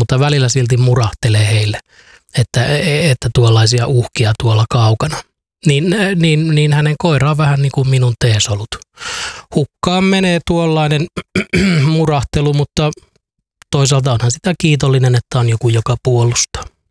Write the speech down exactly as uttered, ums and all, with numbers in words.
mutta välillä silti murahtelee heille, että, että tuollaisia uhkia tuolla kaukana. Niin, niin, niin hänen koira on vähän niin kuin minun teesolut. Hukkaan menee tuollainen murahtelu, mutta toisaalta onhan sitä kiitollinen, että on joku, joka puolustaa.